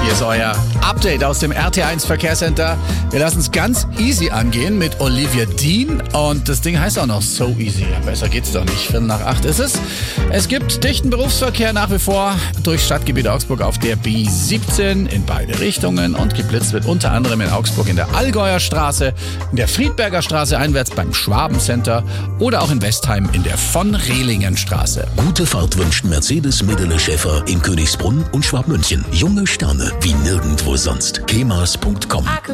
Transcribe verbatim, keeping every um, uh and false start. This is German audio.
Hier ist euer Update aus dem R T eins Verkehrscenter. Wir lassen es ganz easy angehen mit Olivia Dean und das Ding heißt auch noch So Easy. Ja, besser geht's doch nicht. Viertel nach acht ist es. Es gibt dichten Berufsverkehr nach wie vor durch Stadtgebiet Augsburg auf der B siebzehn in beide Richtungen und geblitzt wird unter anderem in Augsburg in der Allgäuer Straße, in der Friedberger Straße einwärts beim Schwabencenter oder auch in Westheim in der von Rehlingen Straße. Gute Fahrt wünscht Mercedes Medele Schäfer in Königsbrunn und Schwabmünchen. Junge Sterne wie nirgendwo sonst. kemas punkt com